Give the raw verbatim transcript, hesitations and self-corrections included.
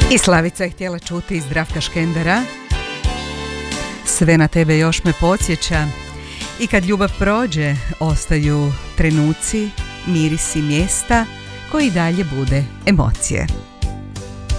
I Slavica je htjela čuti iz Zdravka Škendera. Sve na tebe još me podsjeća. I kad ljubav prođe, ostaju trenuci, mirisi mjesta koji dalje bude emocije.